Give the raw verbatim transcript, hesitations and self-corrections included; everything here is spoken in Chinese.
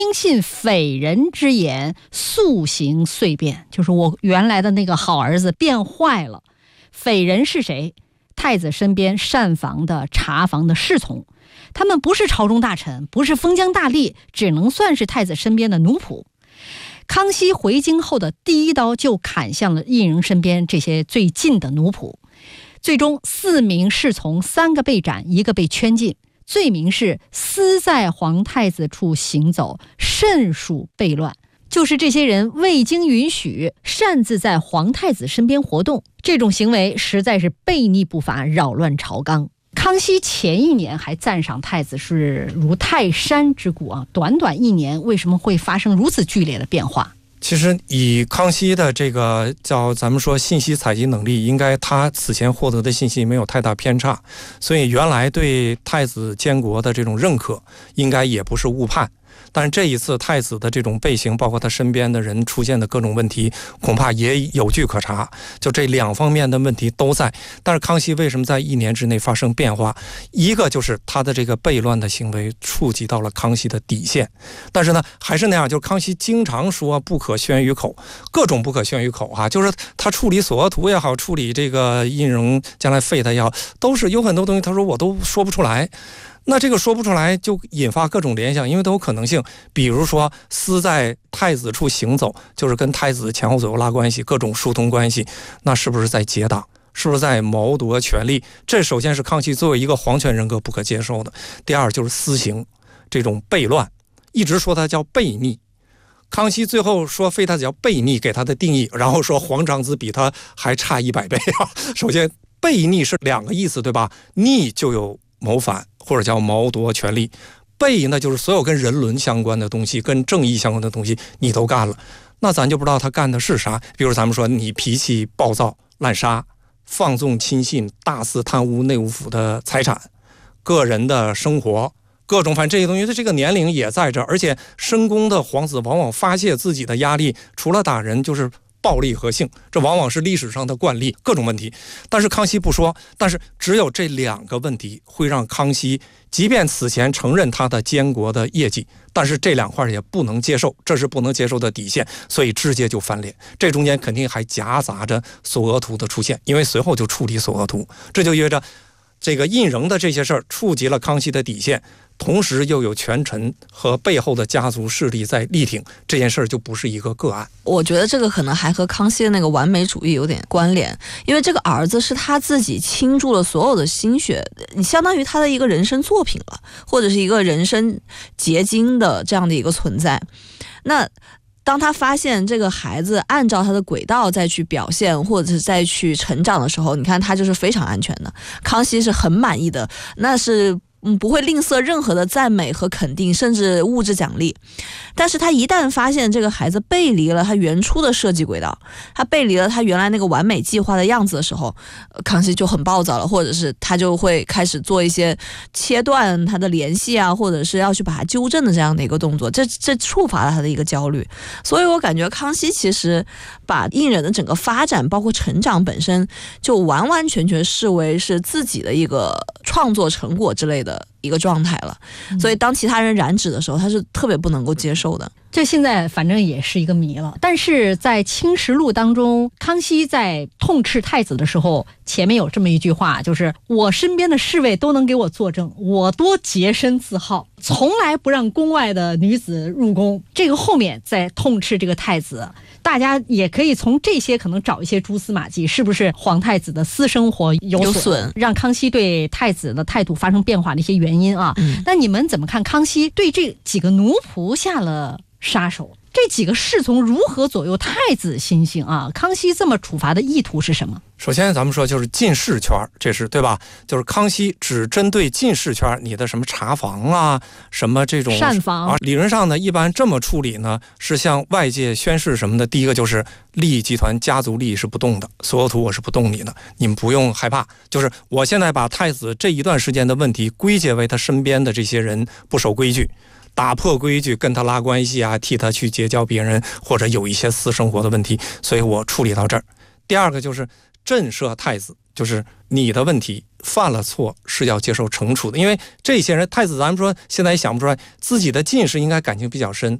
听信匪人之言，速行遂变，就是我原来的那个好儿子变坏了。匪人是谁？太子身边膳房的茶房的侍从，他们不是朝中大臣，不是封疆大吏，只能算是太子身边的奴仆。康熙回京后的第一刀就砍向了胤禛身边这些最近的奴仆，最终四名侍从三个被斩，一个被圈禁，罪名是私在皇太子处行走，甚属悖乱。就是这些人未经允许擅自在皇太子身边活动，这种行为实在是悖逆不法，扰乱朝纲。康熙前一年还赞赏太子是如泰山之谷啊，短短一年为什么会发生如此剧烈的变化？ 其实以康熙的这个叫咱们说信息采集能力，应该他此前获得的信息没有太大偏差，所以原来对太子监国的这种认可应该也不是误判。但是这一次太子的这种背行，包括他身边的人出现的各种问题，恐怕也有据可查，就这两方面的问题都在。但是康熙为什么在一年之内发生变化？一个就是他的这个悖乱的行为触及到了康熙的底线，但是呢还是那样，就是康熙经常说不可宣于口，各种不可宣于口啊，就是他处理索额图也好，处理这个胤禛将来废他也好，都是有很多东西他说我都说不出来。那这个说不出来就引发各种联想，因为都有可能性，比如说私在太子处行走，就是跟太子前后左右拉关系，各种疏通关系，那是不是在结党？是不是在谋夺权力？这首先是康熙作为一个皇权人格不可接受的。第二就是私刑，这种悖乱，一直说它叫悖逆。康熙最后说废太子叫悖逆，给他的定义，然后说皇长子比他还差一百倍啊。首先悖逆是两个意思，对吧？逆就有谋反或者叫谋夺权力，悖呢就是所有跟人伦相关的东西，跟正义相关的东西你都干了，那咱就不知道他干的是啥。比如咱们说你脾气暴躁滥杀，放纵亲信，大肆贪污内务府的财产，个人的生活，各种反正这些东西，他这个年龄也在这儿，而且深宫的皇子往往发泄自己的压力，除了打人就是暴力和性，这往往是历史上的惯例，各种问题。但是康熙不说，但是只有这两个问题会让康熙即便此前承认他的监国的业绩，但是这两块也不能接受，这是不能接受的底线，所以直接就翻脸。这中间肯定还夹杂着索额图的出现，因为随后就处理索额图，这就意味着这个胤禛的这些事儿触及了康熙的底线，同时又有权臣和背后的家族势力在力挺，这件事儿就不是一个个案。 我觉得这个可能还和康熙的那个完美主义有点关联，因为这个儿子是他自己倾注了所有的心血，你相当于他的一个人生作品了，或者是一个人生结晶的这样的一个存在。那当他发现这个孩子按照他的轨道再去表现或者是再去成长的时候，你看他就是非常安全的，康熙是很满意的，那是嗯，不会吝啬任何的赞美和肯定，甚至物质奖励。但是他一旦发现这个孩子背离了他原初的设计轨道，他背离了他原来那个完美计划的样子的时候，康熙就很暴躁了，或者是他就会开始做一些切断他的联系啊，或者是要去把他纠正的这样的一个动作，这这触发了他的一个焦虑。所以我感觉康熙其实把胤禛的整个发展包括成长本身就完完全全视为是自己的一个创作成果之类的一个状态了，所以当其他人染指的时候，他是特别不能够接受的。 这现在反正也是一个谜了。但是在《清实录》当中，康熙在痛斥太子的时候，前面有这么一句话，就是我身边的侍卫都能给我作证，我多洁身自好，从来不让宫外的女子入宫。这个后面在痛斥这个太子，大家也可以从这些可能找一些蛛丝马迹，是不是皇太子的私生活有损， 有损让康熙对太子的态度发生变化的一些原因啊。 嗯， 那你们怎么看康熙对这几个奴仆下了杀手？这几个侍从如何左右太子心性啊？康熙这么处罚的意图是什么？ 首先咱们说就是进士圈，这是对吧？就是康熙只针对进士圈，你的什么茶房啊，什么这种膳房啊，理论上呢，一般这么处理呢，是向外界宣示什么的。第一个就是利益集团家族利益是不动的，所有图我是不动你的，你们不用害怕。就是我现在把太子这一段时间的问题归结为他身边的这些人不守规矩，打破规矩，跟他拉关系啊，替他去结交别人，或者有一些私生活的问题，所以我处理到这儿。第二个就是震慑太子，就是你的问题犯了错是要接受惩处的。因为这些人太子咱们说现在也想不出来，自己的进士应该感情比较深，